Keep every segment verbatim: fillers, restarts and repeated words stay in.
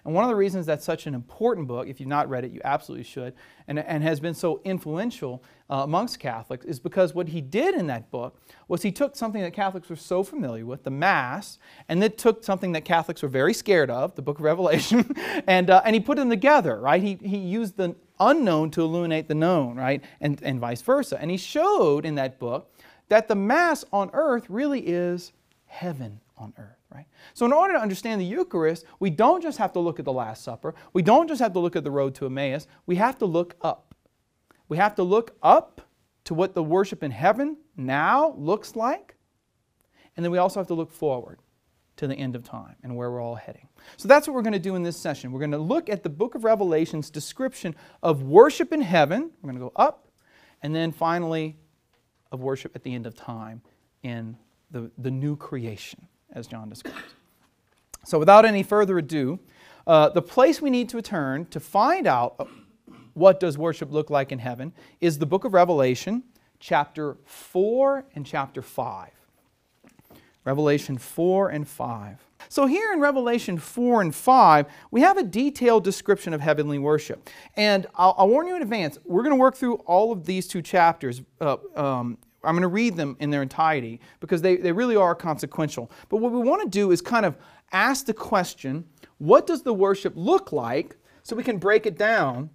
And one of the reasons that's such an important book, if you've not read it, you absolutely should, and, and has been so influential uh, amongst Catholics, is because what he did in that book was he took something that Catholics were so familiar with, the Mass, and then took something that Catholics were very scared of, the book of Revelation, and, uh, and he put them together, right? He, he used the unknown to illuminate the known, right? And, and vice versa. And he showed in that book that the Mass on earth really is heaven on earth, right? So in order to understand the Eucharist, we don't just have to look at the Last Supper. We don't just have to look at the road to Emmaus. We have to look up. We have to look up to what the worship in heaven now looks like. And then we also have to look forward to the end of time and where we're all heading. So that's what we're going to do in this session. We're going to look at the book of Revelation's description of worship in heaven. We're going to go up, and then finally of worship at the end of time in the, the new creation, as John describes. So without any further ado, uh, the place we need to turn to find out what does worship look like in heaven is the book of Revelation, chapter four and chapter five. Revelation four and five. So here in Revelation four and five, we have a detailed description of heavenly worship. And I'll, I'll warn you in advance, we're going to work through all of these two chapters. Uh, um, I'm going to read them in their entirety because they, they really are consequential. But what we want to do is kind of ask the question, what does the worship look like, so we can break it down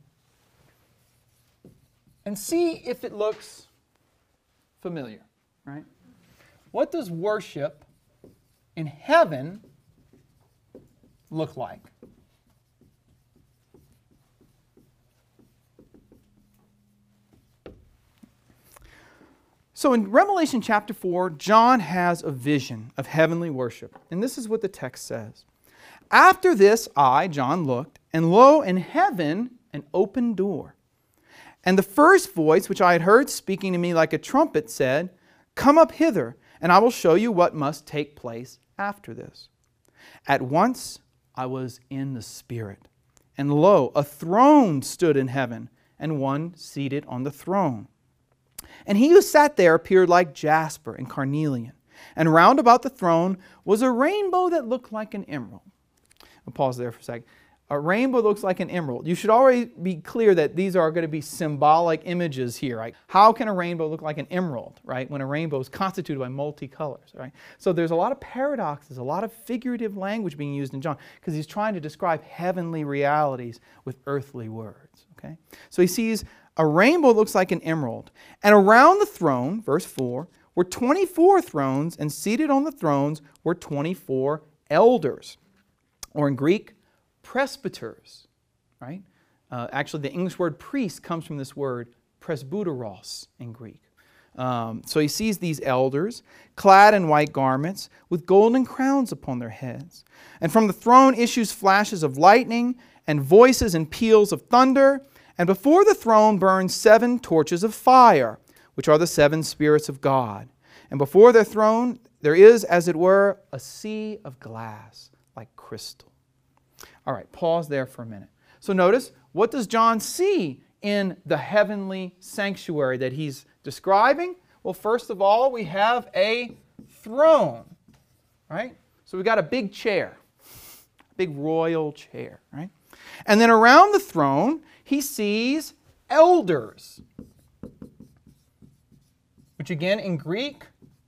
and see if it looks familiar, right? What does worship in heaven look like? So in Revelation chapter four, John has a vision of heavenly worship. And this is what the text says. After this, I, John, looked, and lo, in heaven, an open door. And the first voice, which I had heard speaking to me like a trumpet, said, Come up hither, and I will show you what must take place after this. At once I was in the Spirit, and lo, a throne stood in heaven, and one seated on the throne. And he who sat there appeared like jasper and carnelian, and round about the throne was a rainbow that looked like an emerald. I'll pause there for a second. A rainbow looks like an emerald. You should already be clear that these are going to be symbolic images here. Right? How can a rainbow look like an emerald, right, when a rainbow is constituted by multicolors? Right? So there's a lot of paradoxes, a lot of figurative language being used in John because he's trying to describe heavenly realities with earthly words. Okay? So he sees a rainbow looks like an emerald. And around the throne, verse four, were twenty-four thrones, and seated on the thrones were twenty-four elders. Or in Greek, presbyters, right? Uh, actually, the English word priest comes from this word presbyteros in Greek. Um, so he sees these elders, clad in white garments, with golden crowns upon their heads. And from the throne issues flashes of lightning, and voices and peals of thunder. And before the throne burn seven torches of fire, which are the seven spirits of God. And before their throne there is, as it were, a sea of glass, like crystal. All right, pause there for a minute. So notice, what does John see in the heavenly sanctuary that he's describing? Well, first of all, we have a throne, right? So we've got a big chair, a big royal chair, right? And then around the throne, he sees elders, which again in Greek,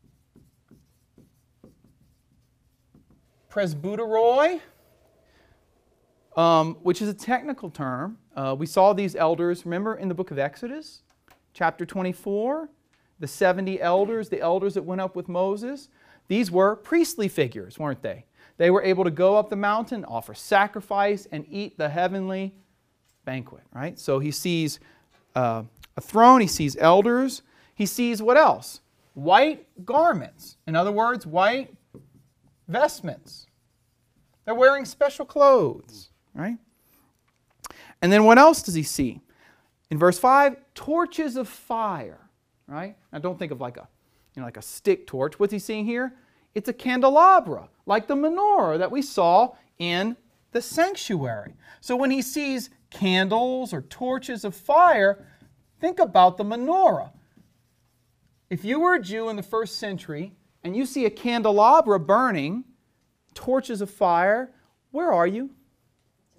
presbyteroi, um, which is a technical term. Uh, we saw these elders, remember in the book of Exodus, chapter twenty-four, the seventy elders, the elders that went up with Moses. These were priestly figures, weren't they? They were able to go up the mountain, offer sacrifice, and eat the heavenly banquet, right? So he sees uh, a throne, he sees elders, he sees what else? White garments. In other words, white vestments. They're wearing special clothes, right? And then what else does he see? In verse five, torches of fire, right? Now don't think of like a, you know, like a stick torch. What's he seeing here? It's a candelabra, like the menorah that we saw in the sanctuary. So when he sees candles or torches of fire, think about the menorah. If you were a Jew in the first century and you see a candelabra burning, torches of fire, where are you?